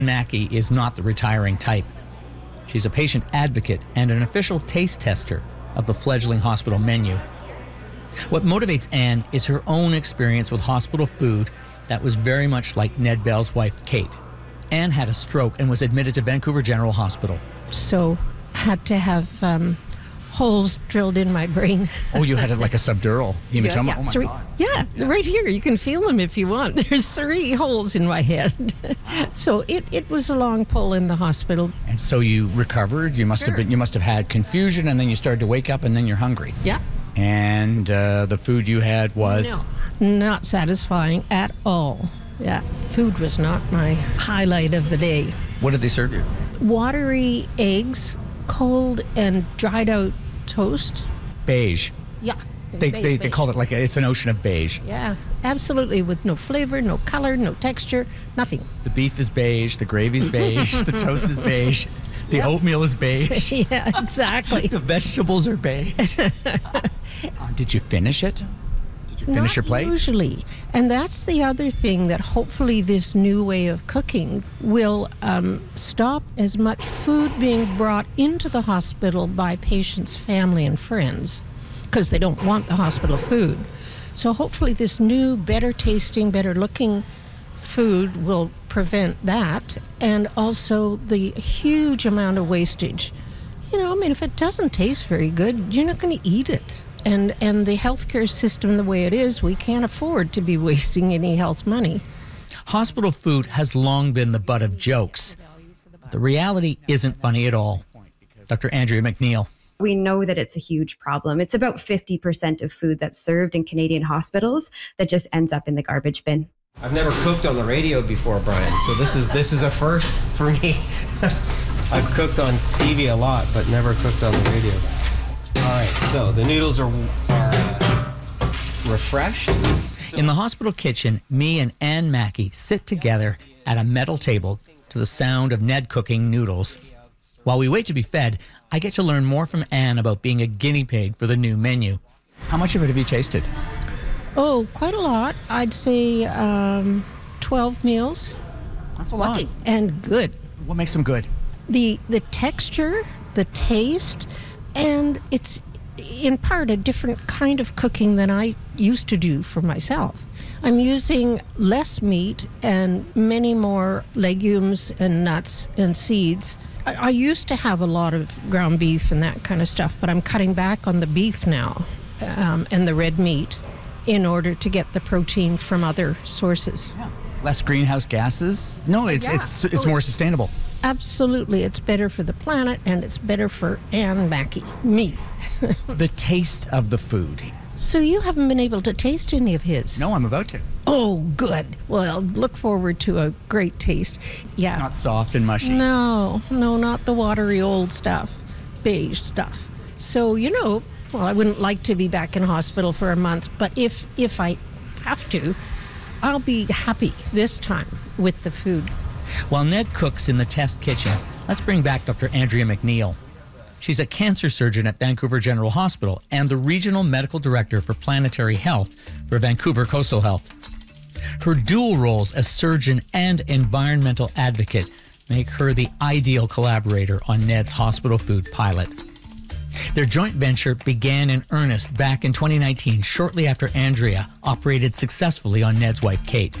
Mackey is not the retiring type. She's a patient advocate and an official taste tester of the fledgling hospital menu. What motivates Anne is her own experience with hospital food that was very much like Ned Bell's wife, Kate. Anne had a stroke and was admitted to Vancouver General Hospital. So had to have holes drilled in my brain. Oh, you had it like a subdural hematoma? Yeah, oh my God. Yeah, right here. You can feel them if you want. There's 3 holes in my head. So it was a long pull in the hospital. And so you recovered. You must have had confusion, and then you started to wake up, and then you're hungry. Yeah. And the food you had was? No, not satisfying at all. Yeah, food was not my highlight of the day. What did they serve you? Watery eggs, cold and dried out toast. Beige. Yeah. They called it like it's an ocean of beige. Yeah, absolutely, with no flavor, no color, no texture, nothing. The beef is beige, the gravy's beige, the toast is beige, the oatmeal is beige. Yeah, exactly. The vegetables are beige. Did you finish it? Did you finish your plate? Not usually. And that's the other thing, that hopefully this new way of cooking will stop as much food being brought into the hospital by patients' family and friends, because they don't want the hospital food. So hopefully this new, better tasting, better looking food will prevent that, and also the huge amount of wastage. If it doesn't taste very good, you're not going to eat it. And the healthcare system the way it is, we can't afford to be wasting any health money. Hospital food has long been the butt of jokes. The reality isn't funny at all. Dr. Andrea McNeil. We know that it's a huge problem. It's about 50% of food that's served in Canadian hospitals that just ends up in the garbage bin. I've never cooked on the radio before, Brian, so this is a first for me. I've cooked on TV a lot, but never cooked on the radio. All right, so the noodles are refreshed. In the hospital kitchen, me and Anne Mackey sit together at a metal table to the sound of Ned cooking noodles. While we wait to be fed, I get to learn more from Anne about being a guinea pig for the new menu. How much of it have you tasted? Oh, quite a lot. I'd say 12 meals. That's a lot. And good. What makes them good? The texture, the taste, and it's in part a different kind of cooking than I used to do for myself. I'm using less meat and many more legumes and nuts and seeds. I used to have a lot of ground beef and that kind of stuff, but I'm cutting back on the beef now and the red meat in order to get the protein from other sources. Yeah. Less greenhouse gases? No, it's more sustainable. Absolutely. It's better for the planet, and it's better for Anne Mackey, me. The taste of the food. So you haven't been able to taste any of his? No, I'm about to. Oh, good. Well, look forward to a great taste. Yeah. Not soft and mushy. No, not the watery old stuff, beige stuff. So, I wouldn't like to be back in hospital for a month, but if I have to, I'll be happy this time with the food. While Ned cooks in the test kitchen, let's bring back Dr. Andrea McNeil. She's a cancer surgeon at Vancouver General Hospital and the Regional Medical Director for Planetary Health for Vancouver Coastal Health. Her dual roles as surgeon and environmental advocate make her the ideal collaborator on Ned's hospital food pilot. Their joint venture began in earnest back in 2019, shortly after Andrea operated successfully on Ned's wife, Kate.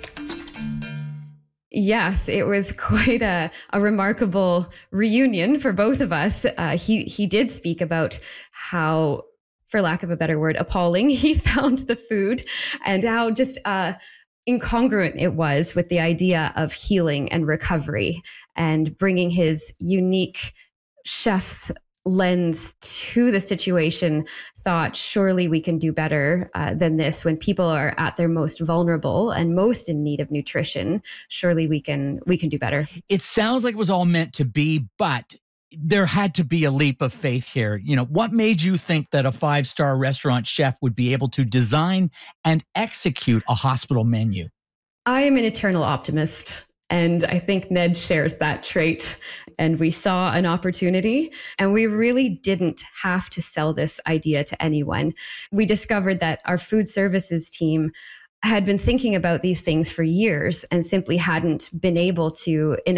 Yes, it was quite a remarkable reunion for both of us. He did speak about how, for lack of a better word, appalling he found the food, and how just incongruent it was with the idea of healing and recovery, and bringing his unique chef's lens to the situation. Thought, surely we can do better than this. When people are at their most vulnerable and most in need of nutrition, surely we can do better. It sounds like it was all meant to be, but there had to be a leap of faith here. What made you think that a 5-star restaurant chef would be able to design and execute a hospital menu? I am an eternal optimist. And I think Ned shares that trait. And we saw an opportunity, and we really didn't have to sell this idea to anyone. We discovered that our food services team had been thinking about these things for years and simply hadn't been able to